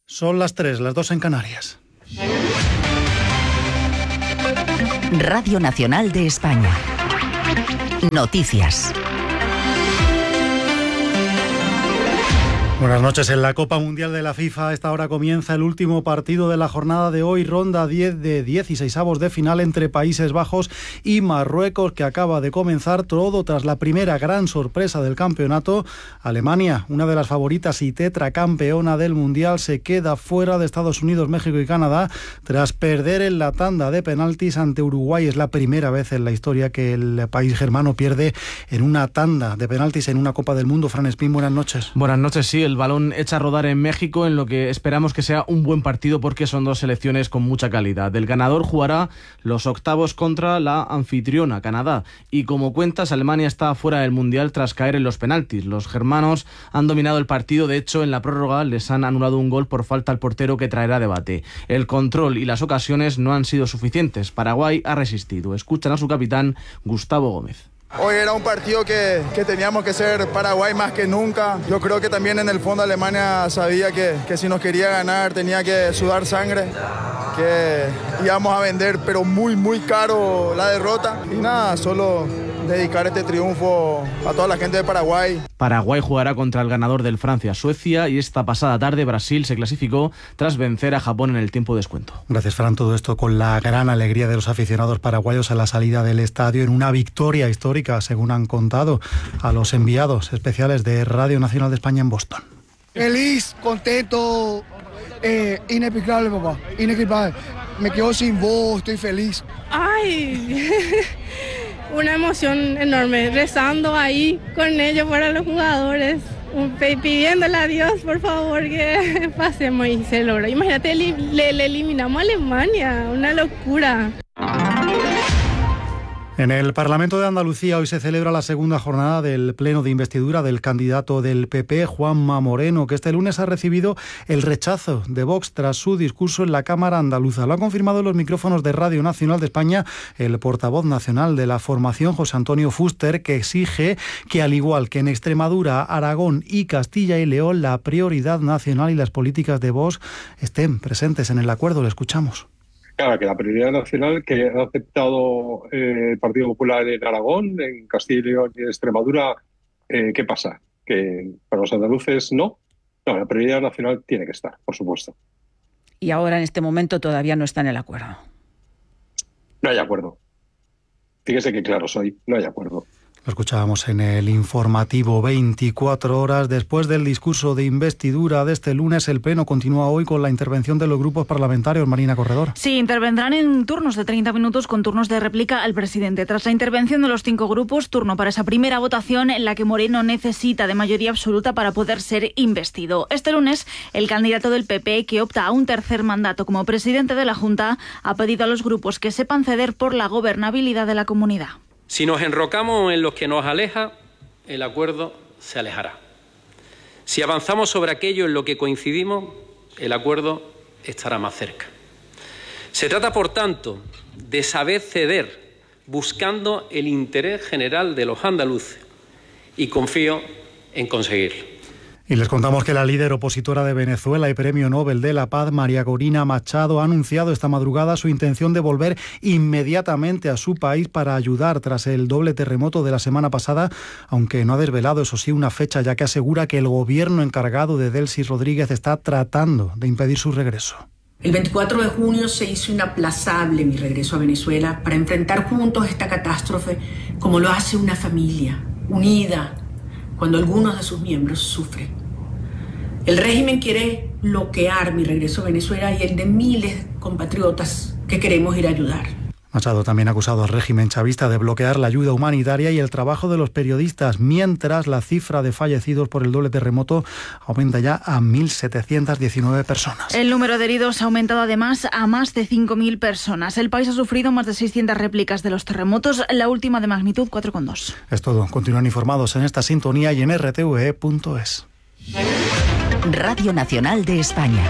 Son las 3, las 2 en Canarias. Radio Nacional de España. Noticias. Buenas noches. En la Copa Mundial de la FIFA a esta hora comienza el último partido de la jornada de hoy, ronda 10 de 16avos de final entre Países Bajos y Marruecos, que acaba de comenzar todo tras la primera gran sorpresa del campeonato. Alemania, una de las favoritas y tetracampeona del Mundial, se queda fuera de Estados Unidos, México y Canadá tras perder en la tanda de penaltis ante Uruguay. Es la primera vez en la historia que el país germano pierde en una tanda de penaltis en una Copa del Mundo. Fran Espín, buenas noches. Buenas noches, sí. El balón echa a rodar en México, en lo que esperamos que sea un buen partido porque son dos selecciones con mucha calidad. El ganador jugará los octavos contra la anfitriona, Canadá. Y como cuentas, Alemania está fuera del Mundial tras caer en los penaltis. Los germanos han dominado el partido. De hecho, en la prórroga les han anulado un gol por falta al portero que traerá debate. El control y las ocasiones no han sido suficientes. Paraguay ha resistido. Escuchan a su capitán, Gustavo Gómez. Hoy era un partido que teníamos que ser Paraguay más que nunca. Yo creo que también en el fondo Alemania sabía que si nos quería ganar tenía que sudar sangre, que íbamos a vender pero muy muy caro la derrota. Y nada, solo dedicar este triunfo a toda la gente de Paraguay. Paraguay jugará contra el ganador del Francia-Suecia y esta pasada tarde Brasil se clasificó tras vencer a Japón en el tiempo de descuento. Gracias, Fran. Todo esto con la gran alegría de los aficionados paraguayos a la salida del estadio en una victoria histórica, según han contado a los enviados especiales de Radio Nacional de España en Boston. Feliz, contento, inexplicable, papá, inexplicable. Me quedo sin voz, estoy feliz. Ay, una emoción enorme, rezando ahí con ellos para los jugadores, pidiéndole a Dios, por favor, que pasemos y se logró. Imagínate, le eliminamos a Alemania, una locura. En el Parlamento de Andalucía hoy se celebra la segunda jornada del pleno de investidura del candidato del PP, Juanma Moreno, que este lunes ha recibido el rechazo de Vox tras su discurso en la Cámara Andaluza. Lo ha confirmado en los micrófonos de Radio Nacional de España el portavoz nacional de la formación, José Antonio Fuster, que exige que, al igual que en Extremadura, Aragón y Castilla y León, la prioridad nacional y las políticas de Vox estén presentes en el acuerdo. Le escuchamos. Claro, que la prioridad nacional que ha aceptado el Partido Popular en Aragón, en Castilla y León y en Extremadura, ¿qué pasa? ¿Que para los andaluces no? No, la prioridad nacional tiene que estar, por supuesto. Y ahora, en este momento, todavía no está en el acuerdo. No hay acuerdo. Fíjese que claro soy, no hay acuerdo. Lo escuchábamos en el informativo 24 horas. Después del discurso de investidura de este lunes, el Pleno continúa hoy con la intervención de los grupos parlamentarios. Marina Corredor. Sí, intervendrán en turnos de 30 minutos con turnos de réplica al presidente. Tras la intervención de los 5 grupos, turno para esa primera votación en la que Moreno necesita de mayoría absoluta para poder ser investido. Este lunes, el candidato del PP, que opta a un tercer mandato como presidente de la Junta, ha pedido a los grupos que sepan ceder por la gobernabilidad de la comunidad. Si nos enrocamos en lo que nos aleja, el acuerdo se alejará. Si avanzamos sobre aquello en lo que coincidimos, el acuerdo estará más cerca. Se trata, por tanto, de saber ceder, buscando el interés general de los andaluces, y confío en conseguirlo. Y les contamos que la líder opositora de Venezuela y Premio Nobel de la Paz, María Corina Machado, ha anunciado esta madrugada su intención de volver inmediatamente a su país para ayudar tras el doble terremoto de la semana pasada, aunque no ha desvelado, eso sí, una fecha, ya que asegura que el gobierno encargado de Delcy Rodríguez está tratando de impedir su regreso. El 24 de junio se hizo inaplazable mi regreso a Venezuela para enfrentar juntos esta catástrofe como lo hace una familia, unida, cuando algunos de sus miembros sufren. El régimen quiere bloquear mi regreso a Venezuela y el de miles de compatriotas que queremos ir a ayudar. Machado también ha acusado al régimen chavista de bloquear la ayuda humanitaria y el trabajo de los periodistas, mientras la cifra de fallecidos por el doble terremoto aumenta ya a 1.719 personas. El número de heridos ha aumentado además a más de 5.000 personas. El país ha sufrido más de 600 réplicas de los terremotos, la última de magnitud 4,2. Es todo. Continúan informados en esta sintonía y en rtve.es. Radio Nacional de España.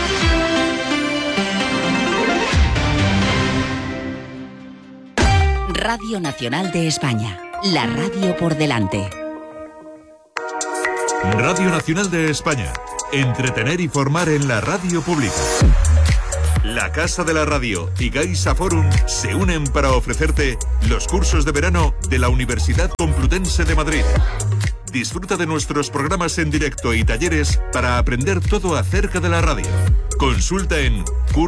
Radio Nacional de España. La radio por delante. Radio Nacional de España. entretener y formar en la radio pública. La Casa de la Radio y Gaisa Forum se unen para ofrecerte los cursos de verano de la Universidad Complutense de Madrid. Disfruta de nuestros programas en directo y talleres para aprender todo acerca de la radio. Consulta en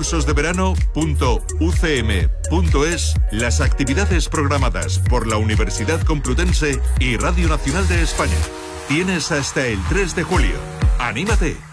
cursosdeverano.ucm.es las actividades programadas por la Universidad Complutense y Radio Nacional de España. Tienes hasta el 3 de julio. ¡Anímate!